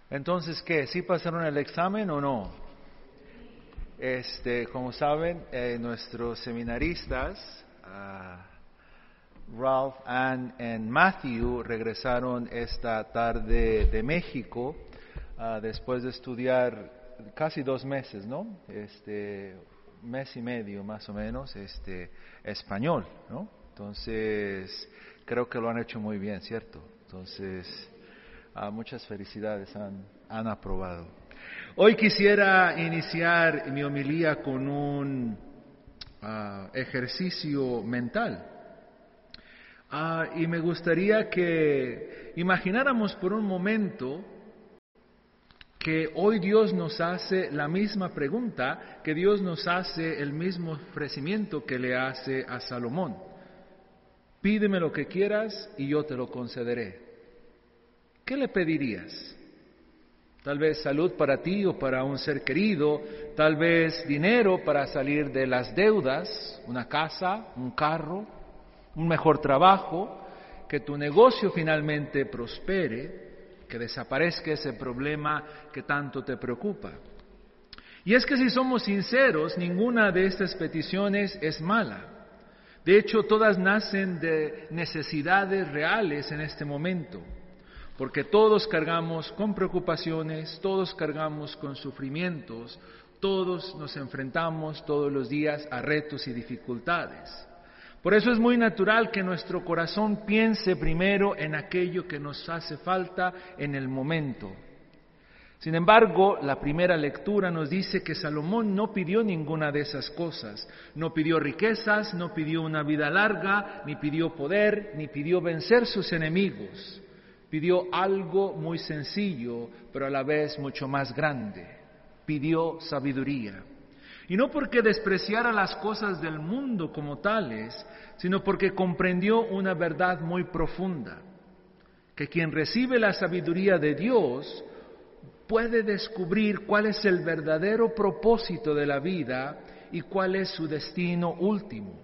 Entonces, ¿qué? ¿Sí pasaron el examen o no? Como saben, nuestros seminaristas, Ralph, Ann y Matthew, regresaron esta tarde de México después de estudiar casi 2 meses, ¿no? Mes y medio más o menos, español, ¿no? Entonces, creo que lo han hecho muy bien, ¿cierto? Entonces, muchas felicidades, han aprobado. Hoy quisiera iniciar mi homilía con un ejercicio mental. Y me gustaría que imagináramos por un momento que hoy Dios nos hace la misma pregunta, que Dios nos hace el mismo ofrecimiento que le hace a Salomón. Pídeme lo que quieras y yo te lo concederé. ¿Qué le pedirías? Tal vez salud para ti o para un ser querido, tal vez dinero para salir de las deudas, una casa, un carro, un mejor trabajo, que tu negocio finalmente prospere, que desaparezca ese problema que tanto te preocupa. Y es que si somos sinceros, ninguna de estas peticiones es mala. De hecho, todas nacen de necesidades reales en este momento, porque todos cargamos con preocupaciones, todos cargamos con sufrimientos, todos nos enfrentamos todos los días a retos y dificultades. Por eso es muy natural que nuestro corazón piense primero en aquello que nos hace falta en el momento. Sin embargo, la primera lectura nos dice que Salomón no pidió ninguna de esas cosas. No pidió riquezas, no pidió una vida larga, ni pidió poder, ni pidió vencer sus enemigos. Pidió algo muy sencillo, pero a la vez mucho más grande. Pidió sabiduría. Y no porque despreciara las cosas del mundo como tales, sino porque comprendió una verdad muy profunda, que quien recibe la sabiduría de Dios puede descubrir cuál es el verdadero propósito de la vida y cuál es su destino último.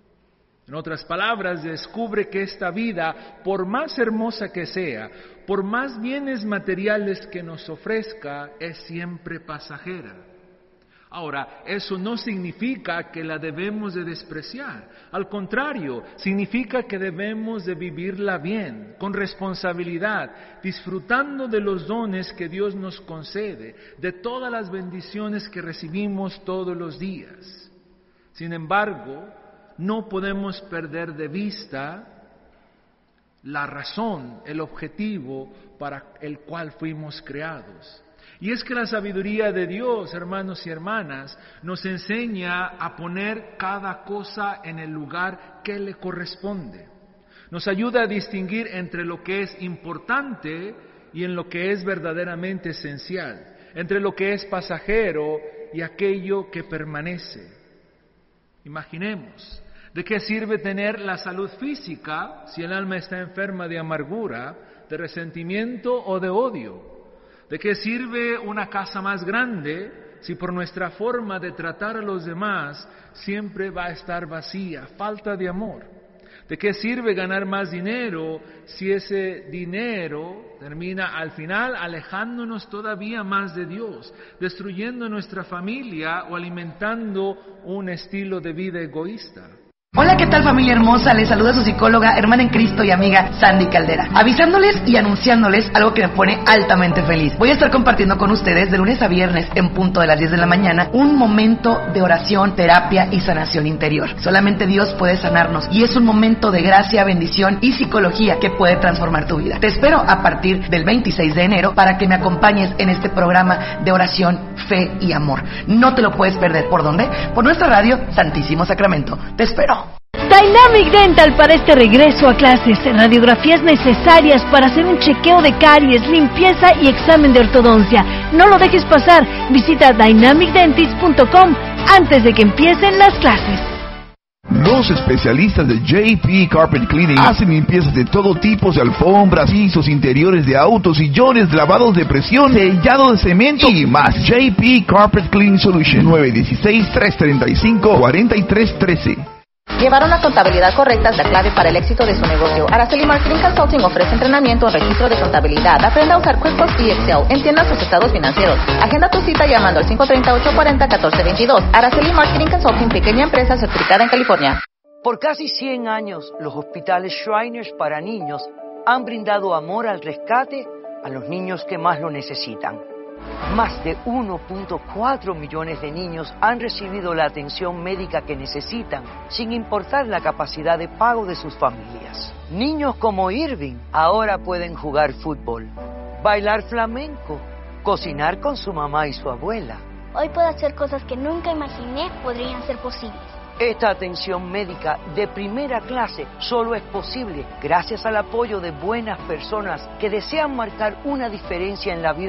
En otras palabras, descubre que esta vida, por más hermosa que sea, por más bienes materiales que nos ofrezca, es siempre pasajera. Ahora, eso no significa que la debemos de despreciar. Al contrario, significa que debemos de vivirla bien, con responsabilidad, disfrutando de los dones que Dios nos concede, de todas las bendiciones que recibimos todos los días. Sin embargo, no podemos perder de vista la razón, el objetivo para el cual fuimos creados. Y es que la sabiduría de Dios, hermanos y hermanas, nos enseña a poner cada cosa en el lugar que le corresponde. Nos ayuda a distinguir entre lo que es importante y en lo que es verdaderamente esencial, entre lo que es pasajero y aquello que permanece. Imaginemos, ¿de qué sirve tener la salud física si el alma está enferma de amargura, de resentimiento o de odio? ¿De qué sirve una casa más grande si por nuestra forma de tratar a los demás siempre va a estar vacía, falta de amor? ¿De qué sirve ganar más dinero si ese dinero termina al final alejándonos todavía más de Dios, destruyendo nuestra familia o alimentando un estilo de vida egoísta? Hola, ¿qué tal, familia hermosa? Les saluda su psicóloga, hermana en Cristo y amiga Sandy Caldera, avisándoles y anunciándoles algo que me pone altamente feliz. Voy a estar compartiendo con ustedes de lunes a viernes en punto de las 10 de la mañana un momento de oración, terapia y sanación interior. Solamente Dios puede sanarnos y es un momento de gracia, bendición y psicología que puede transformar tu vida. Te espero a partir del 26 de enero para que me acompañes en este programa de oración, fe y amor. No te lo puedes perder. ¿Por dónde? Por nuestra radio Santísimo Sacramento. Te espero. Dynamic Dental para este regreso a clases. Radiografías necesarias para hacer un chequeo de caries, limpieza y examen de ortodoncia. No lo dejes pasar. Visita dynamicdentist.com antes de que empiecen las clases. Los especialistas de JP Carpet Cleaning hacen limpiezas de todo tipo de alfombras, pisos, interiores de autos, sillones, lavados de presión, sellado de cemento y más. JP Carpet Cleaning Solution, 916-335-4313. Llevar una contabilidad correcta es la clave para el éxito de su negocio. Araceli Marketing Consulting ofrece entrenamiento en registro de contabilidad. Aprenda a usar QuickBooks y Excel. Entienda sus estados financieros. Agenda tu cita llamando al 530-840-1422. Araceli Marketing Consulting, pequeña empresa certificada en California. Por casi 100 años, los hospitales Shriners para niños han brindado amor al rescate a los niños que más lo necesitan. Más de 1.4 millones de niños han recibido la atención médica que necesitan, sin importar la capacidad de pago de sus familias. Niños como Irving ahora pueden jugar fútbol, bailar flamenco, cocinar con su mamá y su abuela. Hoy puedo hacer cosas que nunca imaginé podrían ser posibles. Esta atención médica de primera clase solo es posible gracias al apoyo de buenas personas que desean marcar una diferencia en la vida